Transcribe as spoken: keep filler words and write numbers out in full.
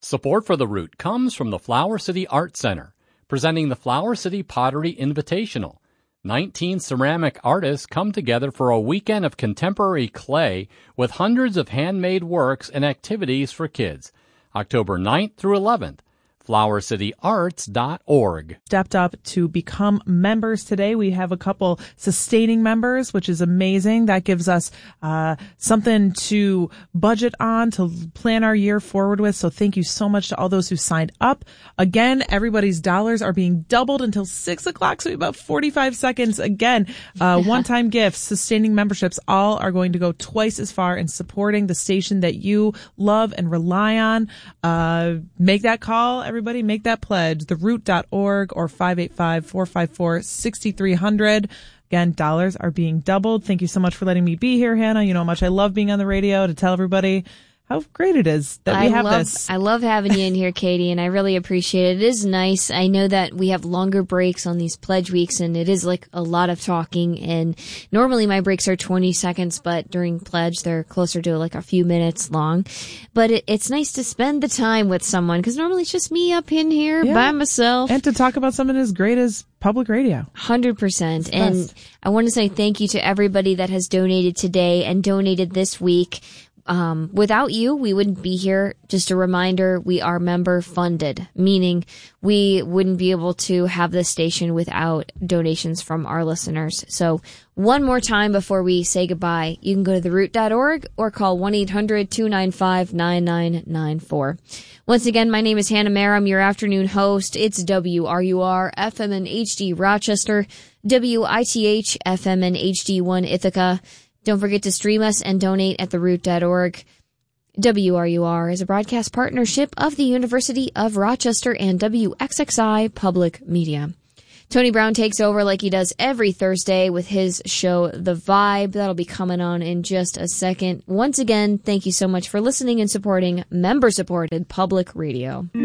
Support for The Root comes from the Flower City Art Center, presenting the Flower City Pottery Invitational. nineteen ceramic artists come together for a weekend of contemporary clay with hundreds of handmade works and activities for kids. October ninth through eleventh. flower city arts dot org. Stepped up to become members today. We have a couple sustaining members, which is amazing. That gives us uh something to budget on, to plan our year forward with. So thank you so much to all those who signed up. Again, everybody's dollars are being doubled until six o'clock, so about forty-five seconds. Again, uh one-time gifts, sustaining memberships, all are going to go twice as far in supporting the station that you love and rely on. Uh make that call, everybody, make that pledge, the root dot org or five eight five, four five four, six three zero zero. Again, dollars are being doubled. Thank you so much for letting me be here, Hannah. You know how much I love being on the radio, to tell everybody how great it is that we I have love, this. I love having you in here, Katie, and I really appreciate it. It is nice. I know that we have longer breaks on these pledge weeks, and it is like a lot of talking. And normally my breaks are twenty seconds, but during pledge they're closer to like a few minutes long. But it, it's nice to spend the time with someone, because normally it's just me up in here Yeah. by myself. And to talk about something as great as public radio. one hundred percent. And I want to say thank you to everybody that has donated today and donated this week. Um, without you, we wouldn't be here. Just a reminder, we are member funded, meaning we wouldn't be able to have this station without donations from our listeners. So one more time before we say goodbye, you can go to the root dot org or call one eight hundred, two nine five, nine nine nine four. Once again, my name is Hannah Mayer. I'm your afternoon host. It's W R U R F M and H D Rochester, W I T H F M and H D one Ithaca. Don't forget to stream us and donate at the root dot org. W R U R is a broadcast partnership of the University of Rochester and W X X I Public Media. Tony Brown takes over like he does every Thursday with his show, The Vibe. That'll be coming on in just a second. Once again, thank you so much for listening and supporting member-supported public radio.